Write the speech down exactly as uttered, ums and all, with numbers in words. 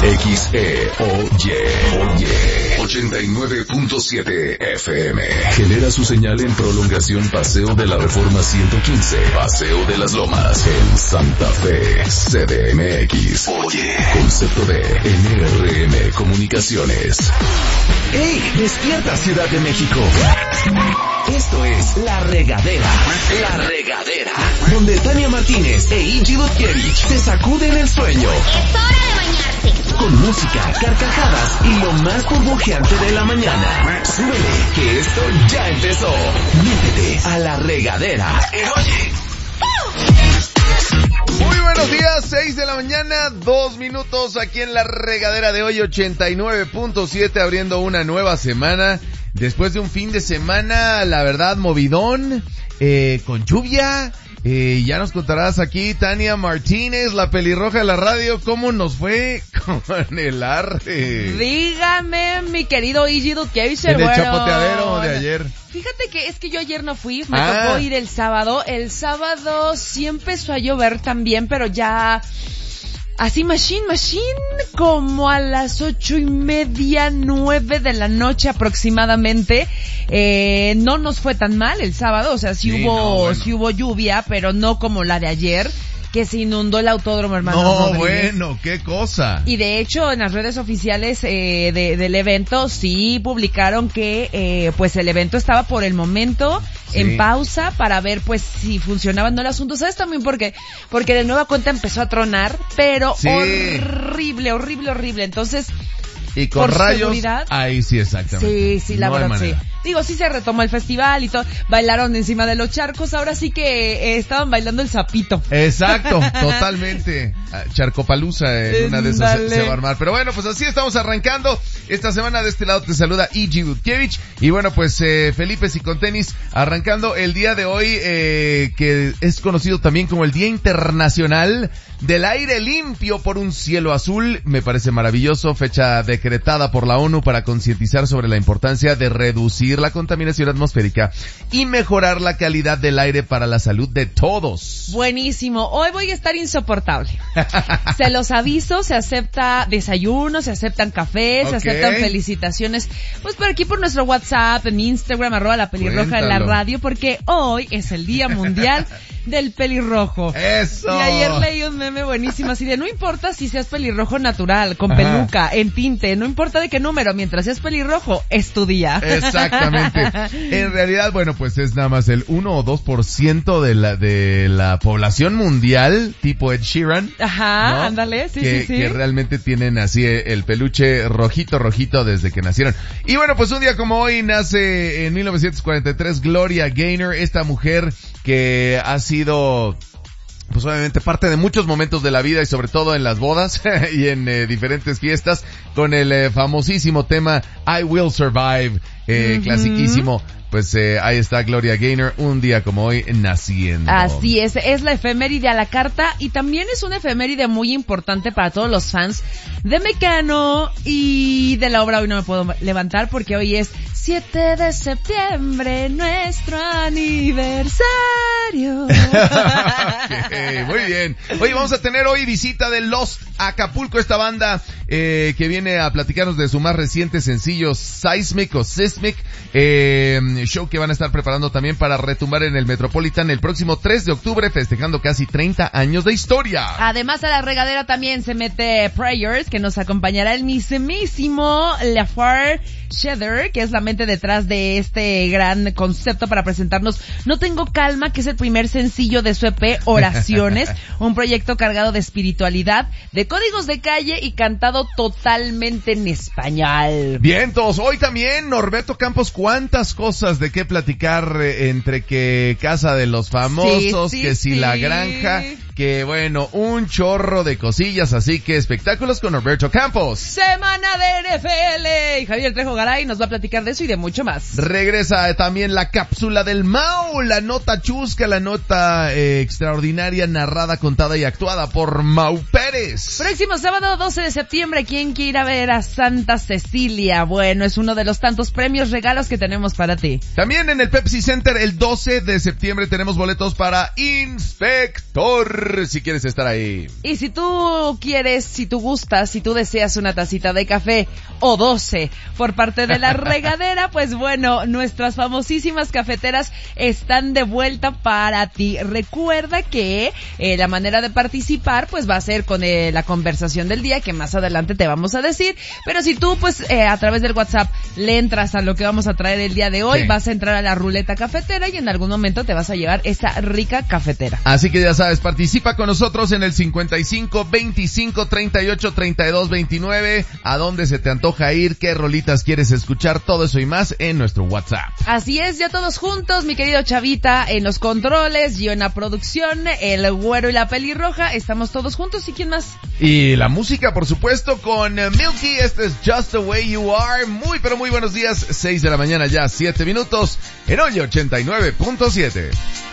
X E Oye, Oye, ochenta y nueve punto siete F M. Genera su señal en prolongación Paseo de la Reforma ciento quince, Paseo de las Lomas, en Santa Fe, C D M X. Oye, concepto de N R M Comunicaciones. ¡Ey! ¡Despierta, Ciudad de México! Esto es La Regadera. La Regadera. Donde Tania Martínez e Iggy Butkiewicz se sacuden el sueño. ¡Es hora de bañarse! Con música, carcajadas y lo más burbujeante de la mañana. Súbele, que esto ya empezó. Métete a La Regadera. Oye. Muy buenos días, seis de la mañana, dos minutos aquí en La Regadera de hoy, ochenta y nueve punto siete, abriendo una nueva semana. Después de un fin de semana, la verdad, movidón, eh, con lluvia. Eh, ya nos contarás aquí, Tania Martínez, la pelirroja de la radio, cómo nos fue con el arte. Dígame, mi querido Iggy Butkiewicz, el En el bueno. chapoteadero de ayer. Fíjate que es que yo ayer no fui, me Ah. tocó ir el sábado. El sábado sí empezó a llover también, pero ya así machine, machine, como a las ocho y media, nueve de la noche aproximadamente. Eh, no nos fue tan mal el sábado, o sea, sí, Sí, hubo, no, bueno. sí hubo lluvia, pero no como la de ayer, que se inundó el autódromo, hermano. No, Rodríguez. bueno, qué cosa. Y de hecho, en las redes oficiales eh, de, del evento sí publicaron que eh, pues el evento estaba por el momento Sí. en pausa para ver pues si funcionaba o no el asunto. ¿Sabes también por qué? Porque de nueva cuenta empezó a tronar, pero Sí. horrible, horrible, horrible. Entonces, Y con por rayos, seguridad. ahí sí, exactamente. sí, sí, la No hay verdad sí. manera. Digo, sí se retomó el festival y todo. Bailaron encima de los charcos. Ahora sí que eh, estaban bailando el sapito. Exacto, totalmente. Ah, Charcopalusa en una de esas se, Dale. se va a armar. Pero bueno, pues así estamos arrancando esta semana. De este lado te saluda Iggy Butkiewicz. Y bueno, pues eh, Felipe y con tenis arrancando el día de hoy, eh, que es conocido también como el Día Internacional del Aire Limpio por un Cielo Azul. Me parece maravilloso, fecha decretada por la ONU para concientizar sobre la importancia de reducir la contaminación atmosférica y mejorar la calidad del aire para la salud de todos. Buenísimo. Hoy voy a estar insoportable. Se los aviso, se acepta desayuno, se aceptan cafés, Ok. se aceptan felicitaciones. Pues por aquí por nuestro WhatsApp, en mi Instagram, arroba la pelirroja en la Cuéntalo. radio, porque hoy es el Día Mundial del Pelirrojo. ¡Eso! Y ayer leí un meme buenísimo así de, no importa si seas pelirrojo natural, con Ajá. peluca, en tinte, no importa de qué número, mientras seas pelirrojo, es tu día. Exactamente. En realidad, bueno, pues es nada más el uno o dos por ciento de la, de la población mundial, tipo Ed Sheeran. Ajá, ¿no? ándale, sí, que, sí, sí. que realmente tienen así el peluche rojito, rojito desde que nacieron. Y bueno, pues un día como hoy nace en mil novecientos cuarenta y tres Gloria Gaynor, esta mujer que ha sido, pues obviamente parte de muchos momentos de la vida y sobre todo en las bodas y en eh, diferentes fiestas con el eh, famosísimo tema I Will Survive, eh, Uh-huh. clasiquísimo. Pues eh, ahí está Gloria Gaynor, un día como hoy naciendo. Así es, es la efeméride a la carta y también es una efeméride muy importante para todos los fans de Mecano y de la obra Hoy No Me Puedo Levantar, porque hoy es siete de septiembre, nuestro aniversario. Okay, muy bien. Oye, vamos a tener hoy visita de Lost Acapulco, esta banda eh, que viene a platicarnos de su más reciente sencillo Seismic o Sismic, eh, show que van a estar preparando también para retumbar en el Metropolitan el próximo tres de octubre, festejando casi treinta años de historia. Además a la regadera también se mete Prayers, que nos acompañará el mismísimo Lafar Cheddar, que es la mente detrás de este gran concepto para presentarnos No Tengo Calma, que es el primer sencillo de su E P Oraciones, un proyecto cargado de espiritualidad, de códigos de calle y cantado totalmente en español. Vientos, hoy también Norberto Campos, cuántas cosas de qué platicar eh, entre que Casa de los Famosos, Sí, sí, que si sí. La Granja, que bueno, un chorro de cosillas, así que espectáculos con Norberto Campos. Semana de N F L y Javier Trejo Garay nos va a platicar de eso y de mucho más. Regresa también la cápsula del Mau, la nota chusca, la nota eh, extraordinaria, narrada, contada y actuada por Mau Pérez. Próximo sábado doce de septiembre, ¿quién quiere ir a ver a Santa Cecilia? Bueno, es uno de los tantos premios regalos que tenemos para ti. También en el Pepsi Center el doce de septiembre tenemos boletos para Inspector mejor si quieres estar ahí. Y si tú quieres, si tú gustas, si tú deseas una tacita de café o doce por parte de la regadera, pues bueno, nuestras famosísimas cafeteras están de vuelta para ti. Recuerda que eh, la manera de participar pues va a ser con eh, la conversación del día, que más adelante te vamos a decir, pero si tú pues eh, a través del WhatsApp le entras a lo que vamos a traer el día de hoy, sí, vas a entrar a la ruleta cafetera y en algún momento te vas a llevar esa rica cafetera. Así que ya sabes, participa con nosotros en el cincuenta y cinco, veinticinco, treinta y ocho, treinta y dos, veintinueve, a dónde se te antoja ir, qué rolitas quieres escuchar, todo eso y más en nuestro WhatsApp. Así es, ya todos juntos, mi querido Chavita en los controles, yo en la producción, el güero y la pelirroja, estamos todos juntos. ¿Y quién más? Y la música, por supuesto, con Milky. Este es Just the Way You Are. Muy pero muy buenos días, seis de la mañana ya, siete minutos en Oye ochenta y nueve punto siete.